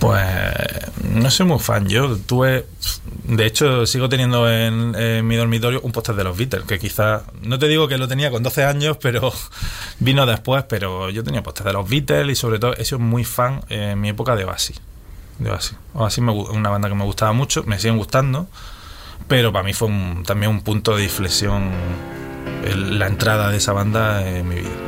Pues no soy muy fan. Yo tuve, de hecho, sigo teniendo en mi dormitorio un póster de los Beatles, que quizás, no te digo que lo tenía con 12 años, pero vino después. Pero yo tenía póster de los Beatles y sobre todo he sido muy fan en mi época de Oasis. Oasis una banda que me gustaba mucho, me siguen gustando, pero para mí fue también un punto de inflexión la entrada de esa banda en mi vida.